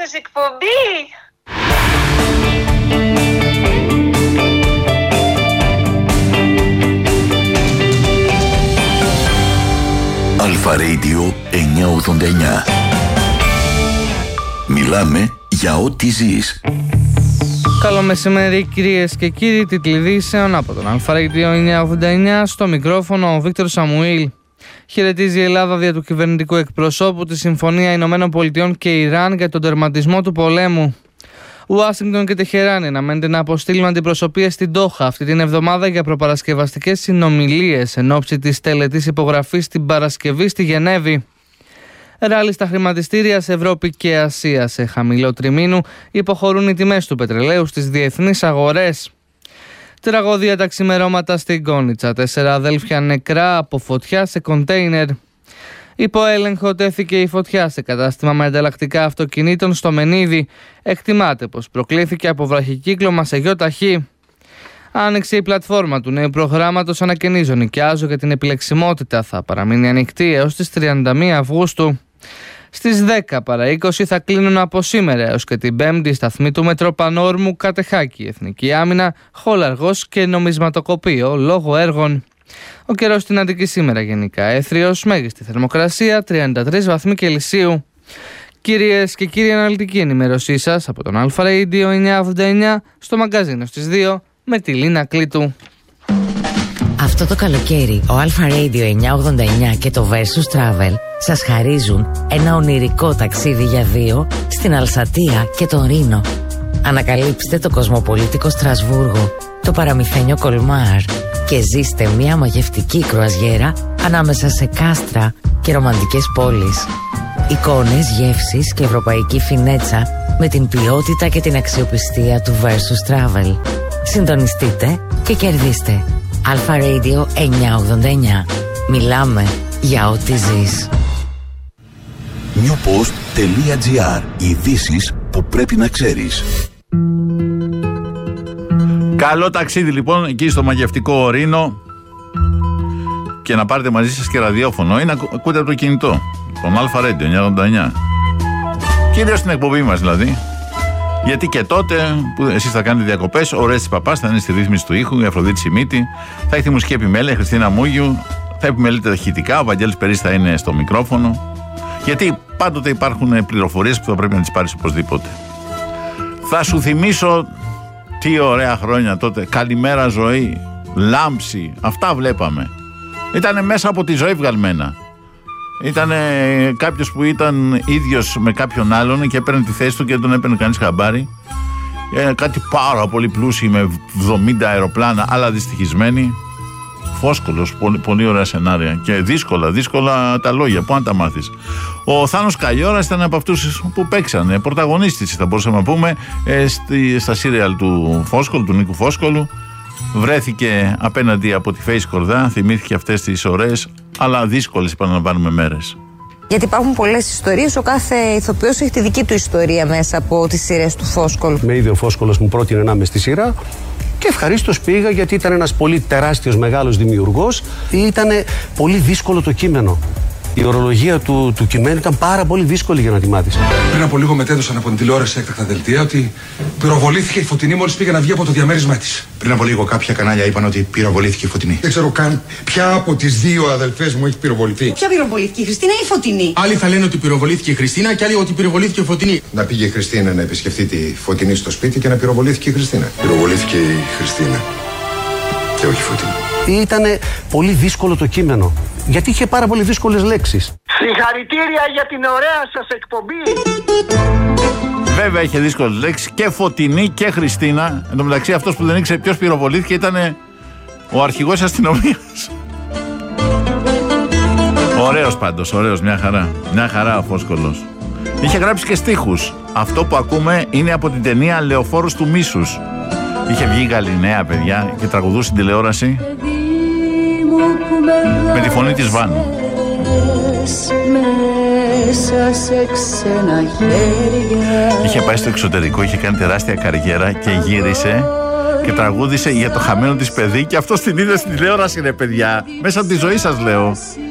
σας εκπομπή. Αλφα Radio 989. Μιλάμε για ό,τι ζεις. Καλό μεσημέρι κυρίες και κύριοι, τίτλοι ειδήσεων από τον Αλφα Radio 989. Στο μικρόφωνο ο Βίκτορ Σαμουήλ. Χαιρετίζει η Ελλάδα δια του κυβερνητικού εκπροσώπου τη Συμφωνία Ηνωμένων Πολιτειών και Ιράν για τον τερματισμό του πολέμου. Ουάσιγκτον και Τεχεράνη αναμένεται να αποστείλουν αντιπροσωπείες στην Ντόχα αυτή την εβδομάδα για προπαρασκευαστικές συνομιλίες εν ώψη της τελετής υπογραφής την Παρασκευή στη Γενέβη. Ράλι στα χρηματιστήρια σε Ευρώπη και Ασία σε χαμηλό τριμήνου υποχωρούν οι τιμές του πετρελαίου στις διεθνείς αγορές. Τραγωδία τα ξημερώματα στην Κόνιτσα. 4 αδέλφια νεκρά από φωτιά σε κοντέινερ. Υπό έλεγχο τέθηκε η φωτιά σε κατάστημα με ανταλλακτικά αυτοκινήτων στο Μενίδη. Εκτιμάται πως προκλήθηκε από βραχικύκλωμα σε γιοταχή. Άνοιξε η πλατφόρμα του νέου προγράμματος Ανακαινίζω νοικιάζω για την επιλεξιμότητα. Θα παραμείνει ανοιχτή έως τις 31 Αυγούστου. Στις 10 παρά 20 θα κλείνουν από σήμερα έως και την 5η σταθμή του Μετροπανόρμου, Κατεχάκη, Εθνική Άμυνα, Χολαργός και Νομισματοκοπείο λόγω έργων. Ο καιρός στην Αττική σήμερα γενικά έθριος, μέγιστη θερμοκρασία 33 βαθμοί Κελσίου. Κυρίες και κύριοι, αναλυτική ενημέρωσή σας από τον Αλφα Radio 989 στο μαγκαζίνο στις 2 με τη Λίνα Κλήτου. Αυτό το καλοκαίρι ο Alpha Radio 989 και το Versus Travel σας χαρίζουν ένα ονειρικό ταξίδι για δύο στην Αλσατία και τον Ρήνο. Ανακαλύψτε το κοσμοπολίτικο Στρασβούργο, το παραμυθένιο Κολμάρ και ζήστε μια μαγευτική κρουαζιέρα ανάμεσα σε κάστρα και ρομαντικές πόλεις. Εικόνες, γεύσεις και ευρωπαϊκή φινέτσα με την ποιότητα και την αξιοπιστία του Versus Travel. Συντονιστείτε και κερδίστε. Alpha Radio 989. Μιλάμε για ό,τι ζεις. newpost.gr. Ειδήσεις που πρέπει να ξέρεις. Καλό ταξίδι λοιπόν εκεί στο μαγευτικό Ρήνο και να πάρετε μαζί σας και ραδιόφωνο ή να ακούτε από το κινητό τον Alpha Radio 989. Κυρίως στην εκπομπή μας δηλαδή. Γιατί και τότε που εσείς θα κάνετε διακοπές, ο Ρέστης Παπάς θα είναι στη ρύθμιση του ήχου, η Αφροδίτη Σιμίτη, θα έχει τη μουσική επιμέλεια, η Χριστίνα Μούγιου, θα επιμελείται τα ηχητικά, ο Βαγγέλης Περής θα είναι στο μικρόφωνο. Γιατί πάντοτε υπάρχουν πληροφορίες που θα πρέπει να τις πάρεις οπωσδήποτε. Θα σου θυμίσω τι ωραία χρόνια τότε. Καλημέρα ζωή, λάμψη, αυτά βλέπαμε. Ήτανε μέσα από τη ζωή βγαλμένα. Ήταν κάποιος που ήταν ίδιος με κάποιον άλλον και έπαιρνε τη θέση του και δεν τον έπαιρνε κανείς χαμπάρι. Κάτι πάρα πολύ πλούσιοι με 70 αεροπλάνα, αλλά δυστυχισμένοι. Φόσκολος, πολύ ωραία σενάρια και δύσκολα τα λόγια. Πού να τα μάθεις. Ο Θάνος Καλλιώρας ήταν από αυτούς που παίξανε, πρωταγωνίστης θα μπορούσαμε να πούμε, στα σύριαλ του Φόσκολου, του Νίκου Φόσκολου. Βρέθηκε απέναντι από τη Face Κορδά, θυμήθηκε αυτές τις ωραίες αλλά δύσκολες επαναλαμβάνουμε μέρες. Γιατί υπάρχουν πολλές ιστορίες, ο κάθε ηθοποιός έχει τη δική του ιστορία μέσα από τις σειρές του Φόσκολου. Με είδε ο Φόσκολος μου πρότεινε να είμαι στη σειρά και ευχαρίστως πήγα γιατί ήταν ένας πολύ τεράστιος μεγάλος δημιουργός. Ήταν πολύ δύσκολο το κείμενο. Η ορολογία του κειμένου ήταν πάρα πολύ δύσκολη για να τη μάθεις. Πριν από λίγο μετέδωσαν από την τηλεόραση έκτακτα δελτία ότι πυροβολήθηκε η Φωτεινή μόλις πήγε να βγει από το διαμέρισμά της. Πριν από λίγο κάποια κανάλια είπαν ότι πυροβολήθηκε η Φωτεινή. Δεν ξέρω καν ποια από τις δύο αδελφές μου έχει πυροβοληθεί. Ποια πυροβολήθηκε, η Χριστίνα ή η Φωτεινή? Άλλοι θα λένε ότι πυροβολήθηκε η Χριστίνα και άλλοι ότι πυροβολήθηκε η Φωτεινή. Να πήγε η Χριστίνα να επισκεφτεί τη Φωτεινή στο σπίτι και να πυροβολήθηκε η Χριστίνα. Πυροβολήθηκε η Χριστίνα και όχι η Φωτεινή. Ήταν πολύ δύσκολο το κείμενο. Γιατί είχε πάρα πολύ δύσκολες λέξεις. Συγχαρητήρια για την ωραία σας εκπομπή. Βέβαια είχε δύσκολες λέξεις και Φωτεινή και Χριστίνα. Εν τω μεταξύ αυτός που δεν ήξερε ποιος πυροβολήθηκε ήταν ο αρχηγός αστυνομίας. Ωραίος πάντως, ωραίος, μια χαρά. Μια χαρά ο Φόσκολος. Είχε γράψει και στίχους. Αυτό που ακούμε είναι από την ταινία Λεωφόρος του Μίσους. Είχε βγει η Γαλιναία, παιδιά, και τραγουδούσε στην τηλεόραση με τη φωνή της Βάνου. Είχε πάει στο εξωτερικό, είχε κάνει τεράστια καριέρα και γύρισε και τραγούδισε για το χαμένο της παιδί και αυτό την είδε στην τηλεόραση, ρε παιδιά. Μέσα από τη ζωή σας λέω.